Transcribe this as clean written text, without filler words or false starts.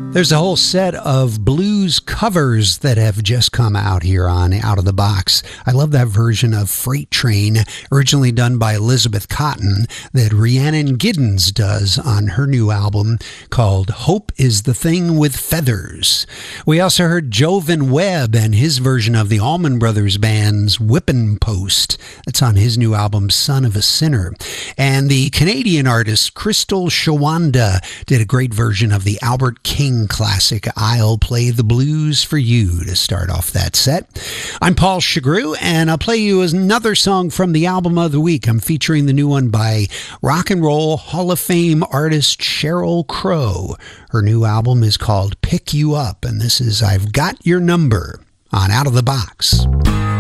There's a whole set of blues covers that have just come out here on Out of the Box. I love that version of Freight Train, originally done by Elizabeth Cotten, that Rhiannon Giddens does on her new album called Hope is the Thing with Feathers. We also heard Jovan Webb and his version of the Allman Brothers Band's Whippin' Post. That's on his new album, Son of a Sinner. And the Canadian artist Crystal Shawanda did a great version of the Albert King classic I'll Play the Blues for You to start off that set. I'm Paul Chagru, and I'll play you another song from the album of the week. I'm featuring the new one by Rock and Roll Hall of Fame artist Sheryl Crow. Her new album is called Pick You Up, and this is I've Got Your Number on Out of the Box.